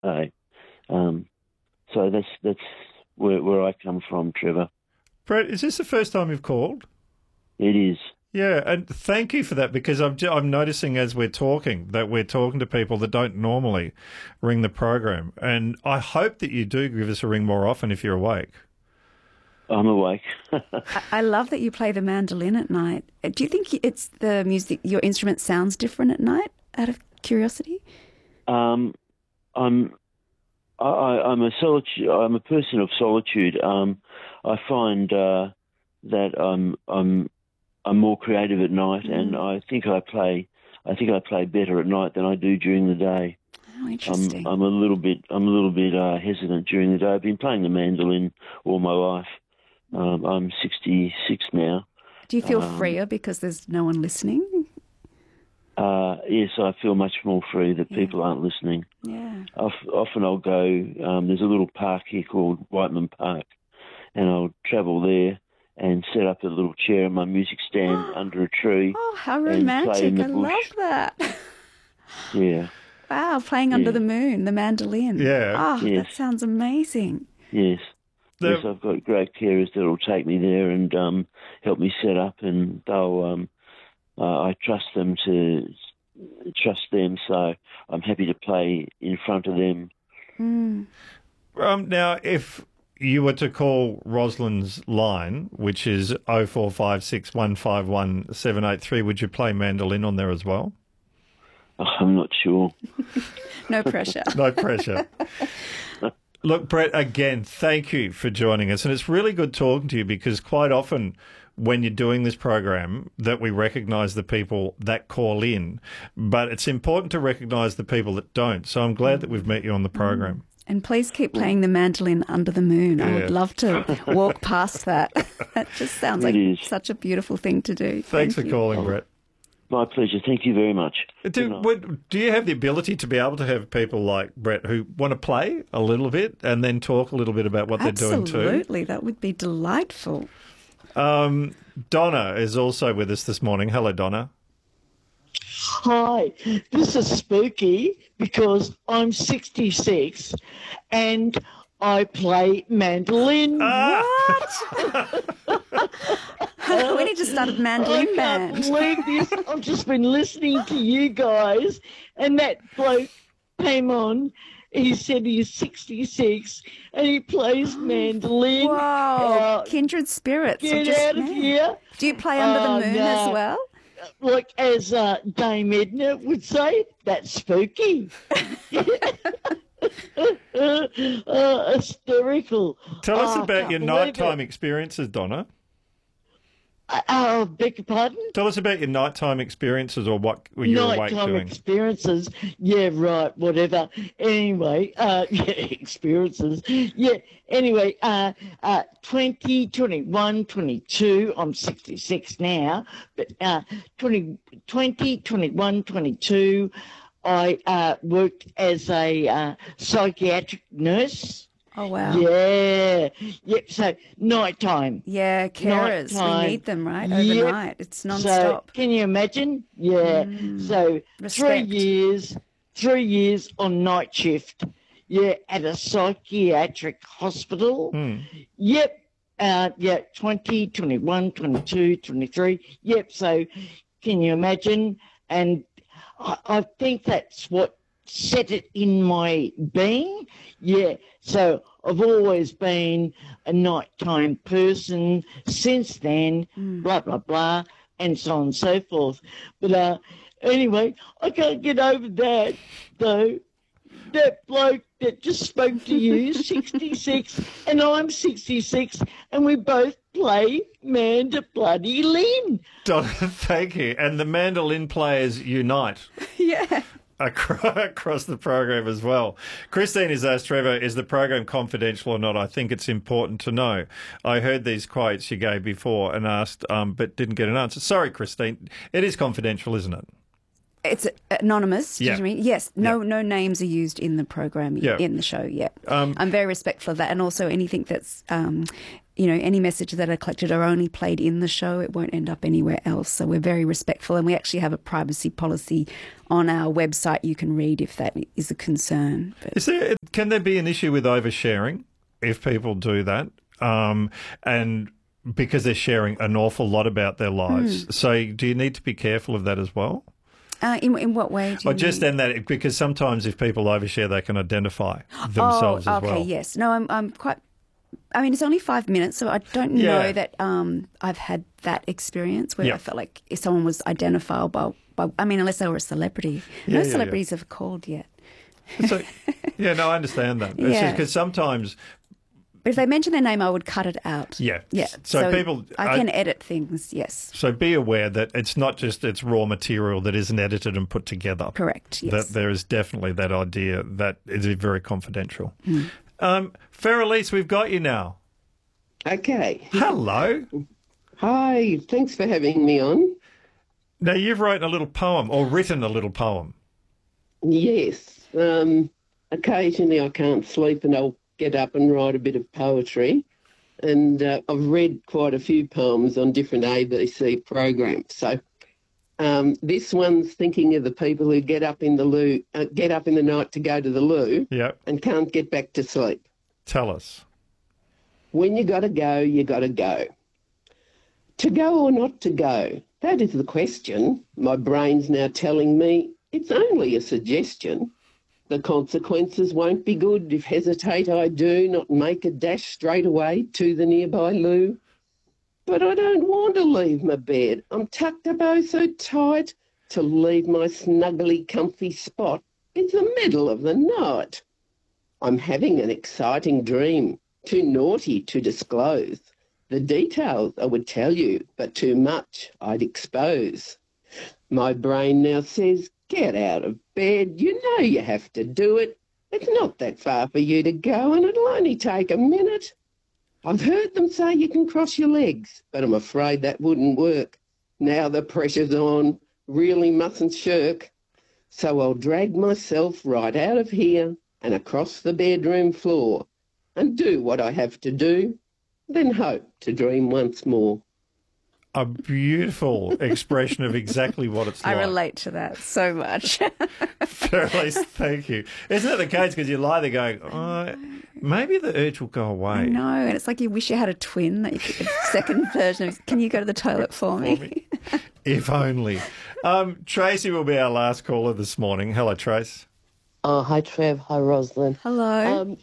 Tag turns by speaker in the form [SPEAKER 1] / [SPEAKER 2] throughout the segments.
[SPEAKER 1] So that's where I come from, Trevor.
[SPEAKER 2] Brett, is this the first time you've called?
[SPEAKER 1] It is.
[SPEAKER 2] Yeah, and thank you for that, because I'm noticing as we're talking that we're talking to people that don't normally ring the program, and I hope that you do give us a ring more often if you're awake.
[SPEAKER 1] I'm awake.
[SPEAKER 3] I love that you play the mandolin at night. Do you think it's the music, your instrument sounds different at night, out of curiosity?
[SPEAKER 1] I'm a person of solitude. I find that I'm more creative at night, and I think I play better at night than I do during the day.
[SPEAKER 3] Oh, interesting.
[SPEAKER 1] I'm a little bit hesitant during the day. I've been playing the mandolin all my life. I'm 66 now.
[SPEAKER 3] Do you feel freer because there's no one listening?
[SPEAKER 1] Yes, I feel much more free that people aren't listening.
[SPEAKER 3] Yeah.
[SPEAKER 1] Often I'll go. There's a little park here called Whiteman Park, and I'll travel there and set up a little chair and my music stand under a tree.
[SPEAKER 3] Oh, how
[SPEAKER 1] and play
[SPEAKER 3] romantic.
[SPEAKER 1] in the
[SPEAKER 3] I
[SPEAKER 1] bush.
[SPEAKER 3] love that.
[SPEAKER 1] Yeah.
[SPEAKER 3] Wow, playing under the moon, the mandolin.
[SPEAKER 2] Yeah.
[SPEAKER 3] Oh,
[SPEAKER 1] Yes.
[SPEAKER 3] that sounds amazing.
[SPEAKER 1] Yes. Yes, I've got great carers that will take me there and help me set up, and they'll. I trust them, so I'm happy to play in front of them.
[SPEAKER 2] Now, if you were to call Rosalind's line, which is 0456 151 783, would you play mandolin on there as well?
[SPEAKER 1] I'm not sure.
[SPEAKER 3] No pressure.
[SPEAKER 2] No pressure. Look, Brett, again, thank you for joining us. And it's really good talking to you, because quite often when you're doing this program that we recognise the people that call in, but it's important to recognise the people that don't. So I'm glad that we've met you on the program.
[SPEAKER 3] And please keep playing the mandolin under the moon. I would love to walk past that. That just sounds like such a beautiful thing to do.
[SPEAKER 2] Thanks for
[SPEAKER 3] you.
[SPEAKER 2] calling, Brett.
[SPEAKER 1] My pleasure. Thank you very much.
[SPEAKER 2] Do you have the ability to be able to have people like Brett who want to play a little bit and then talk a little bit about what they're doing too?
[SPEAKER 3] Absolutely. That would be delightful.
[SPEAKER 2] Donna is also with us this morning. Hello, Donna.
[SPEAKER 4] Hi, this is spooky because I'm 66 and I play mandolin.
[SPEAKER 3] What? We need to start a mandolin
[SPEAKER 4] I
[SPEAKER 3] band.
[SPEAKER 4] can't believe this. I've just been listening to you guys, and that bloke came on. He said he's 66 and he plays mandolin.
[SPEAKER 3] Wow, kindred spirits.
[SPEAKER 4] Get out of here.
[SPEAKER 3] Do you play under the moon as well?
[SPEAKER 4] Like as Dame Edna would say, that's spooky. Hysterical.
[SPEAKER 2] Tell us
[SPEAKER 4] I
[SPEAKER 2] about
[SPEAKER 4] can't
[SPEAKER 2] your
[SPEAKER 4] believe
[SPEAKER 2] nighttime
[SPEAKER 4] it.
[SPEAKER 2] experiences, Donna.
[SPEAKER 4] Beg your pardon?
[SPEAKER 2] Tell us about your nighttime experiences, or what you're awake
[SPEAKER 4] Nighttime
[SPEAKER 2] doing.
[SPEAKER 4] experiences. Yeah, right, whatever. Anyway, experiences. Yeah, anyway, 20, 21, 22, I'm 66 now, but 20, 21, 22, I worked as a psychiatric nurse.
[SPEAKER 3] Oh, wow.
[SPEAKER 4] Yeah. Yep. So nighttime.
[SPEAKER 3] Yeah, carers.
[SPEAKER 4] Nighttime.
[SPEAKER 3] We need them, right?
[SPEAKER 4] Yep.
[SPEAKER 3] Overnight. It's non-stop.
[SPEAKER 4] So can you imagine? Yeah. So
[SPEAKER 3] Respect.
[SPEAKER 4] 3 years on night shift. Yeah, at a psychiatric hospital. Yep. 20, 21, 22, 23. Yep. So can you imagine? And I think that's what set it in my being. Yeah. So I've always been a nighttime person since then, blah, blah, blah, and so on and so forth. But anyway, I can't get over that, though. That bloke that just spoke to you, 66, and I'm 66, and we both play Bloody-Lin.
[SPEAKER 2] Donna, thank you. And the mandolin players unite.
[SPEAKER 3] Yeah.
[SPEAKER 2] Across the program as well. Christine has asked Trevor, is the program confidential or not? I think it's important to know. I heard these quotes you gave before and asked, but didn't get an answer. Sorry, Christine. It is confidential, isn't it?
[SPEAKER 3] It's anonymous, do
[SPEAKER 2] Yeah.
[SPEAKER 3] you mean? Yes, no names are used in the program,
[SPEAKER 2] Yeah.
[SPEAKER 3] in the show, yeah. I'm very respectful of that, and also anything that's, any messages that are collected are only played in the show. It won't end up anywhere else. So we're very respectful, and we actually have a privacy policy on our website you can read if that is a concern. But
[SPEAKER 2] Can there be an issue with oversharing if people do that? And because they're sharing an awful lot about their lives. So do you need to be careful of that as well?
[SPEAKER 3] In what way do you
[SPEAKER 2] just
[SPEAKER 3] mean?
[SPEAKER 2] in that, because sometimes if people overshare, they can identify themselves as well.
[SPEAKER 3] Okay, yes. No, I'm quite... I mean, it's only 5 minutes, so I don't know that I've had that experience where I felt like if someone was identifiable by unless they were a celebrity. No celebrities have called yet.
[SPEAKER 2] So, I understand that. It's just because sometimes...
[SPEAKER 3] But if they mention their name, I would cut it out.
[SPEAKER 2] Yeah.
[SPEAKER 3] Yeah.
[SPEAKER 2] So people...
[SPEAKER 3] I can edit things, yes.
[SPEAKER 2] So be aware that it's not just it's raw material that isn't edited and put together.
[SPEAKER 3] Correct, yes.
[SPEAKER 2] That there is definitely that idea that is very confidential. Farrelise, we've got you now.
[SPEAKER 5] Okay.
[SPEAKER 2] Hello.
[SPEAKER 5] Hi, thanks for having me on.
[SPEAKER 2] Now, you've written a little poem, or written a little poem.
[SPEAKER 5] Yes. Occasionally I can't sleep and I'll get up and write a bit of poetry. And I've read quite a few poems on different ABC programs. So this one's thinking of the people who get up in the night to go to the loo and can't get back to sleep.
[SPEAKER 2] Tell us.
[SPEAKER 5] When you got to go, you got to go. To go or not to go? That is the question. My brain's now telling me it's only a suggestion. The consequences won't be good if hesitate I do, not make a dash straight away to the nearby loo. But I don't want to leave my bed. I'm tucked up oh so tight. To leave my snuggly comfy spot, it's the middle of the night. I'm having an exciting dream, too naughty to disclose. The details I would tell you, but too much I'd expose. My brain now says, get out of bed. You know you have to do it. It's not that far for you to go, and it'll only take a minute. I've heard them say you can cross your legs, but I'm afraid that wouldn't work. Now the pressure's on, really mustn't shirk. So I'll drag myself right out of here and across the bedroom floor and do what I have to do, then hope to dream once more.
[SPEAKER 2] A beautiful expression of exactly what it's like.
[SPEAKER 3] I relate to that so much.
[SPEAKER 2] Farrelise, thank you. Isn't it the case because you lie there going, oh, maybe the urge will go away?
[SPEAKER 3] No, and it's like you wish you had a twin, that you could, a second version of, can you go to the toilet for me?
[SPEAKER 2] If only. Tracy will be our last caller this morning. Hello, Trace.
[SPEAKER 6] Oh, hi, Trev. Hi, Rosalind.
[SPEAKER 3] Hello.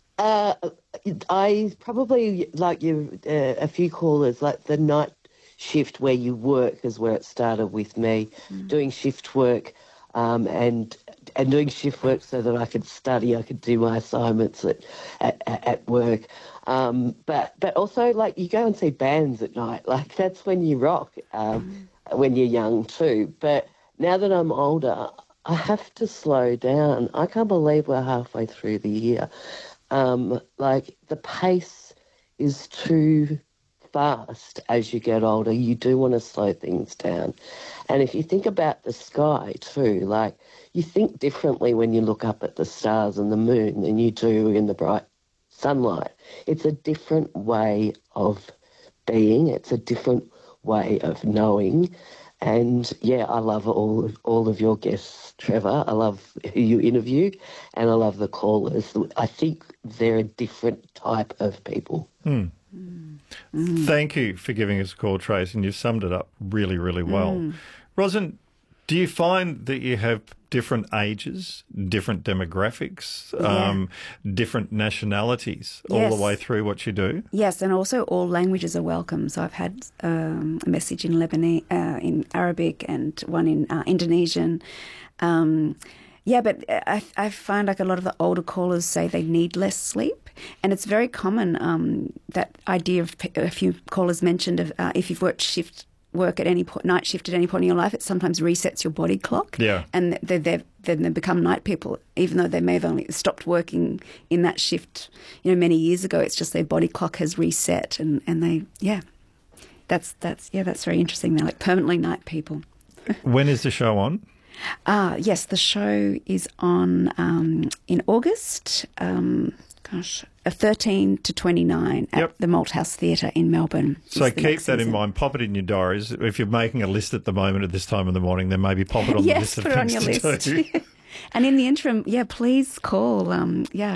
[SPEAKER 6] I probably, like you, a few callers, like the night shift where you work is where it started with me, doing shift work and doing shift work so that I could study, I could do my assignments at work. But also, like, you go and see bands at night. Like, that's when you rock, when you're young too. But now that I'm older, I have to slow down. I can't believe we're halfway through the year. Like, the pace is too fast as you get older. You do want to slow things down. And if you think about the sky too, like, you think differently when you look up at the stars and the moon than you do in the bright sunlight. It's a different way of being. It's a different way of knowing. And, yeah, I love all of your guests, Trevor. I love who you interview, and I love the callers. I think they're a different type of people.
[SPEAKER 2] Thank you for giving us a call, Trace, and you've summed it up really, really well. Rosalind, do you find that you have different ages, different demographics, different nationalities all the way through what you do?
[SPEAKER 3] Yes, and also all languages are welcome. So I've had a message in Lebanese, in Arabic, and one in Indonesian. But I find like a lot of the older callers say they need less sleep, and it's very common, that idea of a few callers mentioned of if you've worked work at any point, night shift at any point in your life, it sometimes resets your body clock. Yeah. And then they become night people, even though they may have only stopped working in that shift, many years ago. It's just their body clock has reset, and they, that's very interesting. They're like permanently night people.
[SPEAKER 2] When is the show on?
[SPEAKER 3] Yes, the show is on in August. 13 to 29 at the Malthouse Theatre in Melbourne.
[SPEAKER 2] So keep that in mind. Pop it in your diaries. If you're making a list at the moment at this time in the morning, then maybe pop it on the list of
[SPEAKER 3] put it on
[SPEAKER 2] things
[SPEAKER 3] your
[SPEAKER 2] to
[SPEAKER 3] list.
[SPEAKER 2] do.
[SPEAKER 3] And in the interim, please call.